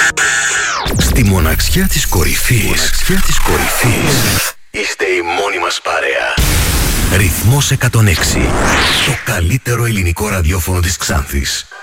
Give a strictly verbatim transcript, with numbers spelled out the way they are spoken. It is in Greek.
Στη μοναξιά της κορυφής, μοναξιά της κορυφής, είστε η μόνη μας παρέα. Ρυθμός εκατόν έξι, το καλύτερο ελληνικό ραδιόφωνο της Ξάνθης.